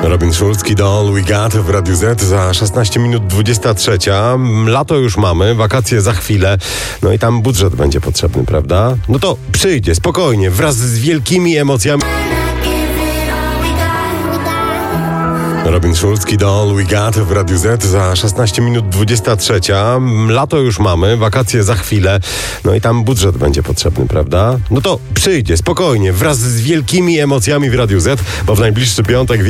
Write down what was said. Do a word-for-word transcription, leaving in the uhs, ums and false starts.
Robin Schulz, Don We Got w Radiu Z za szesnaście minut dwudziesta trzecia. Lato już mamy, wakacje za chwilę. No i tam budżet będzie potrzebny, prawda? No to przyjdzie spokojnie, wraz z wielkimi emocjami. Robin Schulz, Don We Got w Radiu Z za szesnaście minut dwudziesta trzecia. Lato już mamy, wakacje za chwilę. No i tam budżet będzie potrzebny, prawda? No to przyjdzie spokojnie, wraz z wielkimi emocjami w Radiu Z, bo w najbliższy piątek